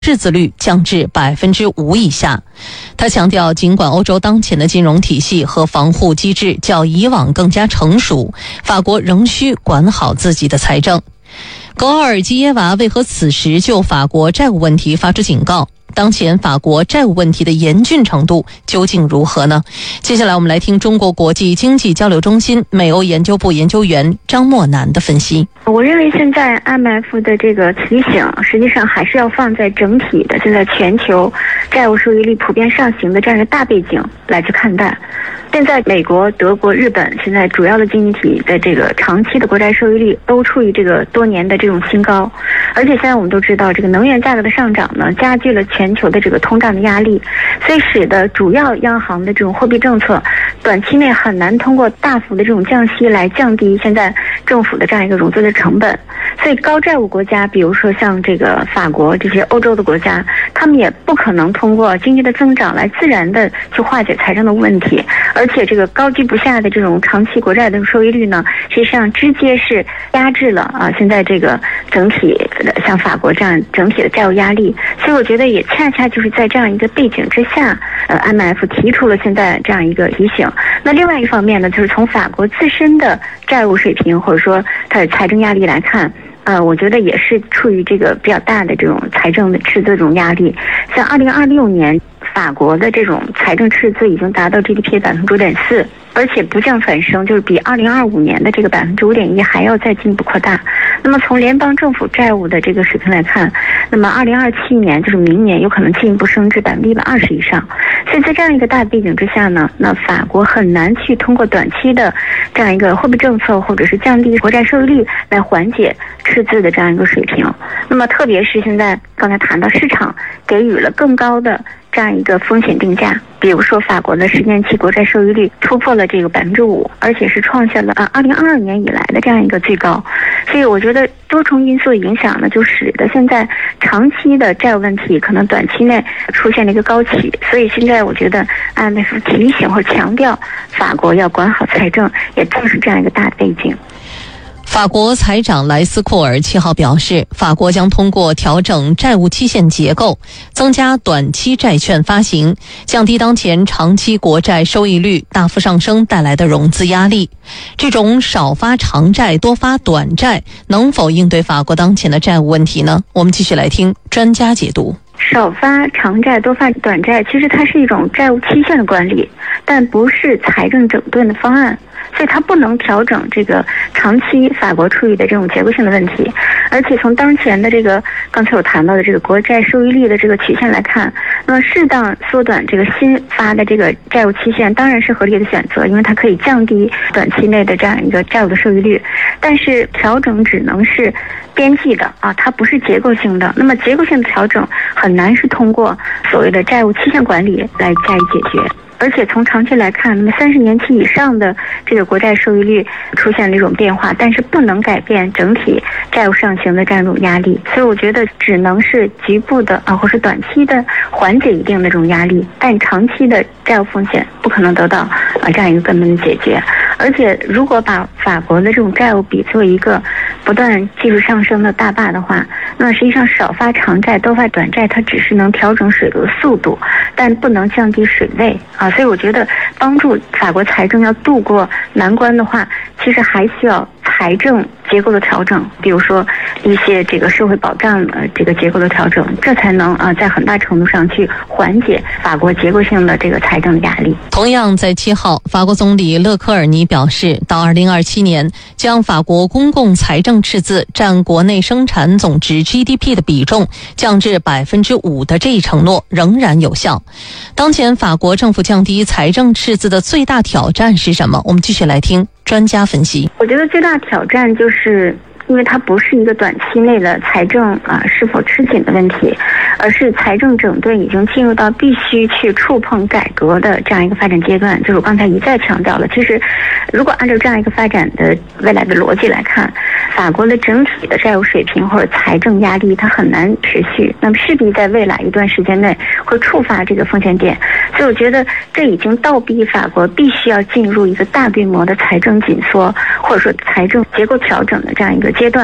赤字率降至5%以下。他强调，尽管欧洲当前的金融体系和防护机制较以往更加成熟，法国仍需管好自己的财政。格奥尔基耶娃为何此时就法国债务问题发出警告？当前法国债务问题的严峻程度究竟如何呢？接下来我们来听中国国际经济交流中心美欧研究部研究员张默楠的分析。 我认为现在 IMF 的这个提醒实际上还是要放在整体的现在全球债务收益率普遍上行的这样一个大背景来去看待。现在美国、德国、日本现在主要的经济体的这个长期的国债收益率都处于这个多年的这种新高，而且现在我们都知道这个能源价格的上涨呢，加剧了全球的这个通胀的压力，所以使得主要央行的这种货币政策短期内很难通过大幅的这种降息来降低现在政府的这样一个融资的成本。所以高债务国家，比如说像这个法国这些欧洲的国家，他们也不可能通过经济的增长来自然的去化解财政的问题，而且这个高居不下的这种长期国债的收益率呢，实际上直接是压制了现在这个整体的像法国这样整体的债务压力。所以我觉得也恰恰就是在这样一个背景之下，IMF 提出了现在这样一个提醒。那另外一方面呢，就是从法国自身的债务水平或者说它的财政压力来看，我觉得也是处于这个比较大的这种财政的赤字这种压力。像2026年，法国的这种财政赤字已经达到 GDP 的5.4%，而且不降反升，就是比2025年的这个5.1%还要再进一步扩大。那么从联邦政府债务的这个水平来看，那么2027年就是明年有可能进一步升至120%以上。所以在这样一个大背景之下呢，那法国很难去通过短期的这样一个货币政策或者是降低国债收益率来缓解赤字的这样一个水平。那么特别是现在刚才谈到市场给予了更高的这样一个风险定价，比如说法国的10年期国债收益率突破了这个5%，而且是创下了2022年以来的这样一个最高。所以我觉得多重因素的影响呢，就使得现在长期的债务问题可能短期内出现了一个高起。所以现在我觉得 IMF 提醒或强调法国要管好财政，也正是这样一个大背景。 法国财长莱斯库尔7号表示，法国将通过调整债务期限结构，增加短期债券发行，降低当前长期国债收益率大幅上升带来的融资压力。这种少发长债多发短债能否应对法国当前的债务问题呢？我们继续来听专家解读。 少发长债多发短债，其实它是一种债务期限的管理，但不是财政整顿的方案，所以它不能调整这个长期法国处于的这种结构性的问题。而且从当前的这个刚才我谈到的这个国债收益率的这个曲线来看，那么适当缩短这个新发的这个债务期限当然是合理的选择，因为它可以降低短期内的这样一个债务的收益率。但是调整只能是边际的它不是结构性的。那么结构性的调整很难是通过所谓的债务期限管理来加以解决。而且从长期来看，那么30年期以上的这个国债收益率出现了一种变化，但是不能改变整体债务上行的这样一种压力。所以我觉得只能是局部的或是短期的缓解一定的这种压力，但长期的债务风险不可能得到这样一个根本的解决。而且如果把法国的这种债务比作一个不断技术上升的大坝的话，那实际上少发长债多发短债，它只是能调整水流速度，但不能降低水位所以我觉得帮助法国财政要度过难关的话，其实还需要财政结构的调整，比如说一些这个社会保障这个结构的调整，这才能在很大程度上去缓解法国结构性的这个财政的压力。 同样在7号，法国总理勒科尔尼表示，到2027年将法国公共财政赤字占国内生产总值 GDP 的比重降至5%的这一承诺仍然有效。当前法国政府降低财政赤字的最大挑战是什么？我们继续来听专家分析。 我觉得最大挑战就是因为它不是一个短期内的财政是否吃紧的问题，而是财政整顿已经进入到必须去触碰改革的这样一个发展阶段。就是我刚才一再强调了，其实如果按照这样一个发展的未来的逻辑来看，法国的整体的债务水平或者财政压力它很难持续，那么势必在未来一段时间内会触发这个风险点。所以我觉得这已经倒逼法国必须要进入一个大规模的财政紧缩或者说财政结构调整的这样一个阶段。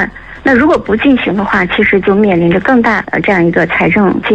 那如果不进行的话，其实就面临着更大的这样一个财政